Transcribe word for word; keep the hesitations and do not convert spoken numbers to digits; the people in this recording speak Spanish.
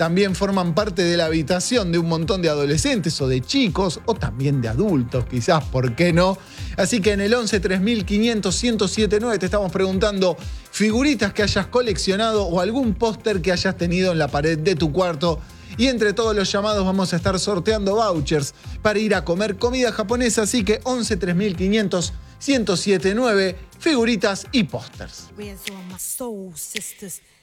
también forman parte de la habitación de un montón de adolescentes o de chicos, o también de adultos, quizás, ¿por qué no? Así que en el once tres mil quinientos ciento setenta y nueve te estamos preguntando figuritas que hayas coleccionado o algún póster que hayas tenido en la pared de tu cuarto. Y entre todos los llamados vamos a estar sorteando vouchers para ir a comer comida japonesa. Así que once tres mil quinientos ciento setenta y nueve, figuritas y pósters.